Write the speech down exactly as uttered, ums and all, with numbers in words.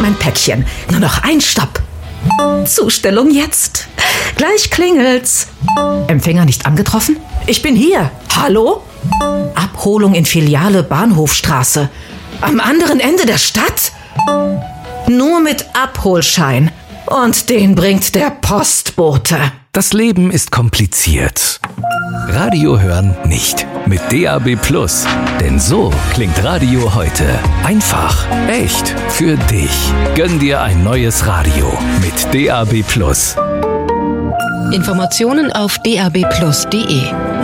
mein Päckchen. Nur noch ein Stopp. Zustellung jetzt. Gleich klingelt's. Empfänger nicht angetroffen? Ich bin hier. Hallo? Abholung in Filiale Bahnhofstraße. Am anderen Ende der Stadt? Nur mit Abholschein. Und den bringt der Postbote. Das Leben ist kompliziert. Radio hören nicht. Mit D A B Plus. Denn so klingt Radio heute. Einfach, echt, für dich. Gönn dir ein neues Radio mit D A B Plus. Informationen auf d a b plus punkt d e.